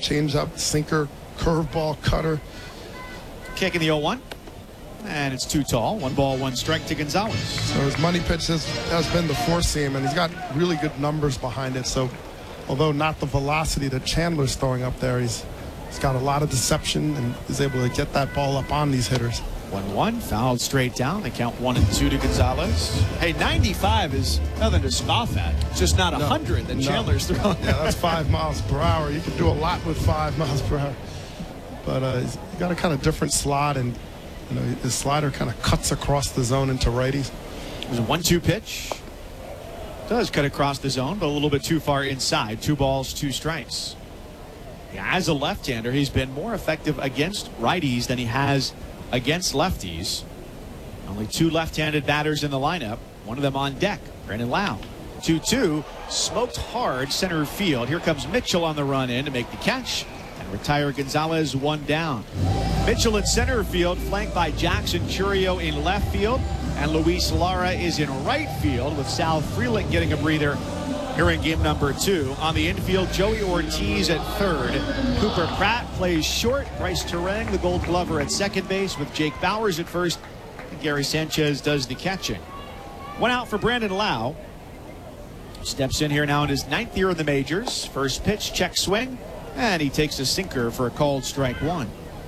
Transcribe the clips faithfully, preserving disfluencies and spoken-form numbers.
changeup, sinker, curveball, cutter. Kick in the oh one. And it's too tall. One ball, one strike to Gonzalez. So his money pitch has, has been the four seam, and he's got really good numbers behind it. So although not the velocity that Chandler's throwing up there, he's, he's got a lot of deception and is able to get that ball up on these hitters. one one, fouled straight down. They count one and two to Gonzalez. Hey, ninety-five is nothing to scoff at. It's just not one hundred that no. Chandler's throwing. Yeah, that's five miles per hour. You can do a lot with five miles per hour. But uh, he's got a kind of different slot, and you know, his slider kind of cuts across the zone into righties. It was a one two pitch. Does cut across the zone, but a little bit too far inside. Two balls, two strikes. Yeah, as a left-hander, he's been more effective against righties than he has against lefties. Only two left-handed batters in the lineup. One of them on deck, Brandon Lau. two two, smoked hard center field. Here comes Mitchell on the run in to make the catch and retire Gonzalez one down. Mitchell in center field, flanked by Jackson Churio in left field, and Luis Lara is in right field with Sal Frelick getting a breather here in game number two. On the infield, Joey Ortiz at third. Cooper Pratt plays short. Bryce Terang, the Gold Glover, at second base with Jake Bowers at first. And Gary Sanchez does the catching. One out for Brandon Lau. Steps in here now in his ninth year in the majors. First pitch, check swing, and he takes a sinker for a called strike one.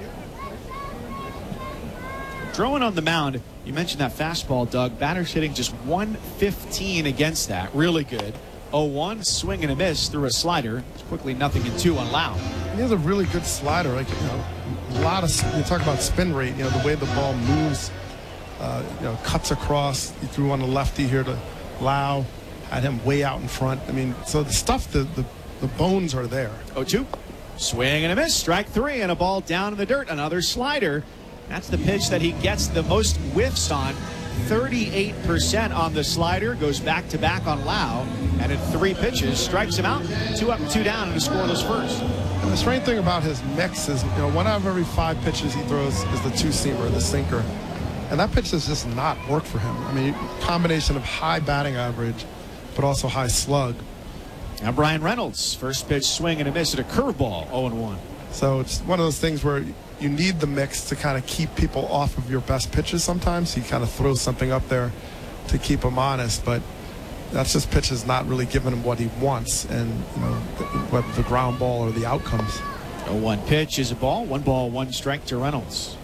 Throwing on the mound, you mentioned that fastball, Doug. Batter's hitting just one fifteen against that. Really good. oh one, swing and a miss through a slider. It's quickly nothing in two on Lau. He has a really good slider. Like, you know, a lot of, you talk about spin rate, you know, the way the ball moves, uh, you know, cuts across. He threw on the lefty here to Lau, had him way out in front. I mean, so the stuff, the, the, the bones are there. oh two, swing and a miss. Strike three, and a ball down in the dirt. Another slider. That's the pitch that he gets the most whiffs on. thirty-eight percent on the slider. Goes back to back on Lau. And in three pitches, strikes him out. Two up and two down in a scoreless first. And the strange thing about his mix is, you know, one out of every five pitches he throws is the two-seamer, the sinker. And that pitch does just not work for him. I mean, combination of high batting average, but also high slug. Now Brian Reynolds, first pitch swing and a miss at a curveball, oh and one. So it's one of those things where you need the mix to kind of keep people off of your best pitches sometimes. He kind of throws something up there to keep them honest, but that's just pitches not really giving him what he wants, and you know, whether the ground ball or the outcomes. oh one pitch is a ball. One ball, one strike to Reynolds.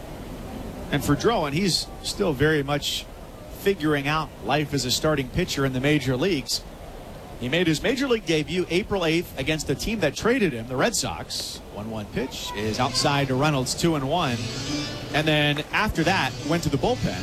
And for Drowan, he's still very much figuring out life as a starting pitcher in the major leagues. He made his major league debut April eighth against a team that traded him, the Red Sox. one one pitch is outside to Reynolds, two and one. And then after that, went to the bullpen.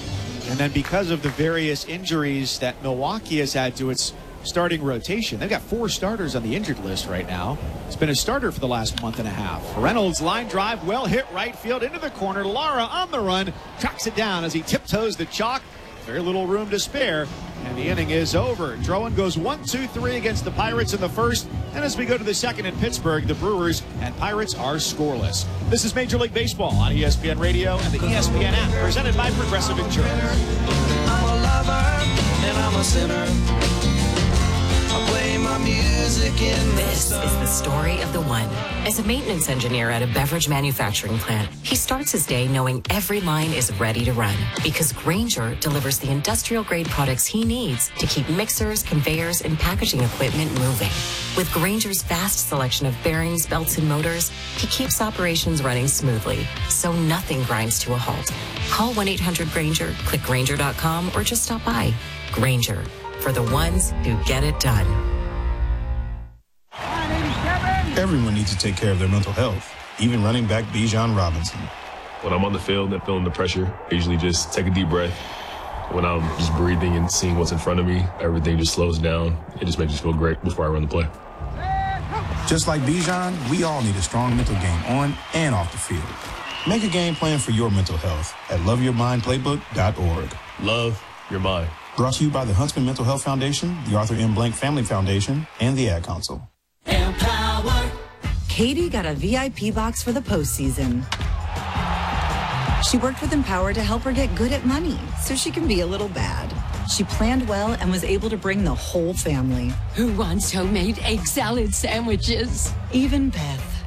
And then because of the various injuries that Milwaukee has had to its starting rotation, they've got four starters on the injured list right now. It's been a starter for the last month and a half. Reynolds line drive, well hit right field into the corner. Lara on the run, tracks it down as he tiptoes the chalk. Very little room to spare, and the inning is over. Drowan goes one two three against the Pirates in the first, and as we go to the second in Pittsburgh, the Brewers and Pirates are scoreless. This is Major League Baseball on E S P N Radio and the E S P N app, presented by Progressive Insurance. I'm a lover and I'm a sinner. I play my music in the This sun. is the story of the one. As a maintenance engineer at a beverage manufacturing plant, he starts his day knowing every line is ready to run because Grainger delivers the industrial-grade products he needs to keep mixers, conveyors, and packaging equipment moving. With Grainger's vast selection of bearings, belts, and motors, he keeps operations running smoothly, so nothing grinds to a halt. Call one eight hundred Grainger, click Grainger dot com, or just stop by. Grainger, for the ones who get it done. Everyone needs to take care of their mental health, even running back Bijan Robinson. When I'm on the field and feeling the pressure, I usually just take a deep breath. When I'm just breathing and seeing what's in front of me, everything just slows down. It just makes me feel great before I run the play. Just like Bijan, we all need a strong mental game on and off the field. Make a game plan for your mental health at love your mind playbook dot org. Love your mind. Brought to you by the Huntsman Mental Health Foundation, the Arthur M. Blank Family Foundation, and the Ad Council. Empower. Katie got a V I P box for the postseason. She worked with Empower to help her get good at money so she can be a little bad. She planned well and was able to bring the whole family. Who wants homemade egg salad sandwiches? Even Beth.